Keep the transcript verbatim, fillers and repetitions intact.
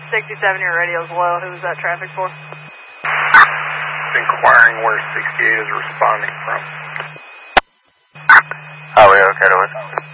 sixty-seven, your radio's low. Who's that traffic for? Inquiring where sixty-eight is responding from. Highway, okay, to it.